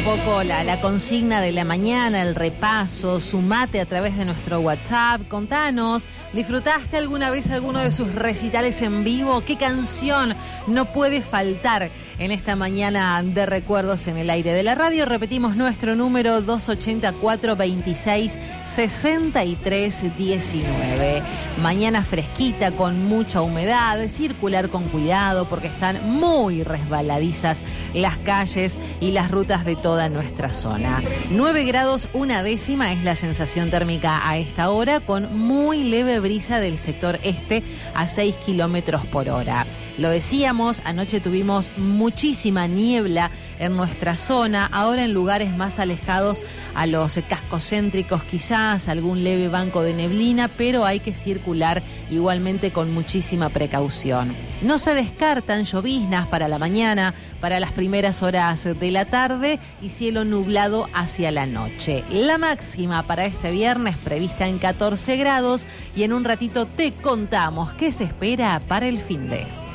poco la consigna de la mañana, el repaso, sumate a través de nuestro WhatsApp, contanos, ¿disfrutaste alguna vez alguno de sus recitales en vivo? ¿Qué canción no puede faltar en esta mañana de recuerdos en el aire de la radio? Repetimos nuestro número 284-26-63-19. Mañana fresquita con mucha humedad, circular con cuidado porque están muy resbaladizas las calles y las rutas de toda nuestra zona. 9 grados 1/10 es la sensación térmica a esta hora, con muy leve brisa del sector este a 6 kilómetros por hora. Lo decíamos, anoche tuvimos muchísima niebla en nuestra zona, ahora en lugares más alejados a los cascos céntricos quizás, algún leve banco de neblina, pero hay que circular igualmente con muchísima precaución. No se descartan lloviznas para la mañana, para las primeras horas de la tarde y cielo nublado hacia la noche. La máxima para este viernes prevista en 14 grados y en un ratito te contamos qué se espera para el finde.